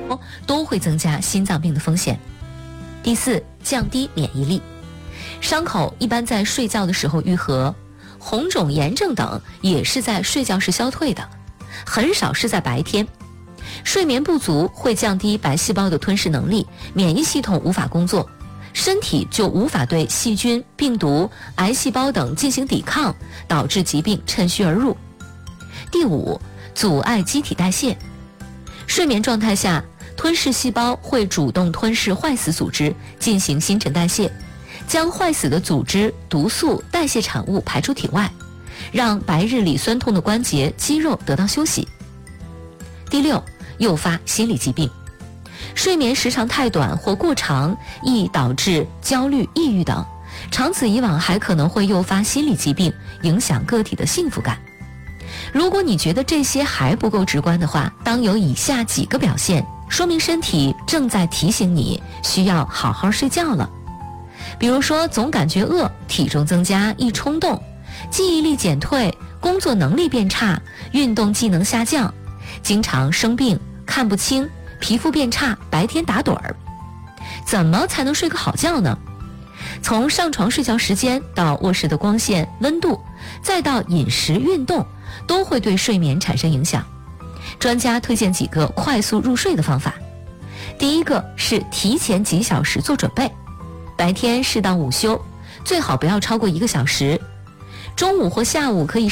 都会增加心脏病的风险。第四，降低免疫力。伤口一般在睡觉的时候愈合，红肿、炎症等也是在睡觉时消退的，很少是在白天。睡眠不足会降低白细胞的吞噬能力，免疫系统无法工作，身体就无法对细菌、病毒、癌细胞等进行抵抗，导致疾病趁虚而入。第五，阻碍机体代谢。睡眠状态下，吞噬细胞会主动吞噬坏死组织，进行新陈代谢，将坏死的组织、毒素、代谢产物排出体外，让白日里酸痛的关节、肌肉得到休息。第六，诱发心理疾病。睡眠时长太短或过长，易导致焦虑、抑郁等，长此以往还可能会诱发心理疾病，影响个体的幸福感。如果你觉得这些还不够直观的话，当有以下几个表现，说明身体正在提醒你需要好好睡觉了。比如说总感觉饿、体重增加、易冲动、记忆力减退、工作能力变差、运动技能下降、经常生病、看不清、皮肤变差、白天打盹儿。怎么才能睡个好觉呢？从上床睡觉时间到卧室的光线、温度，再到饮食、运动，都会对睡眠产生影响。专家推荐几个快速入睡的方法。第一个是提前几小时做准备，白天适当午休，最好不要超过1个小时。中午或下午可以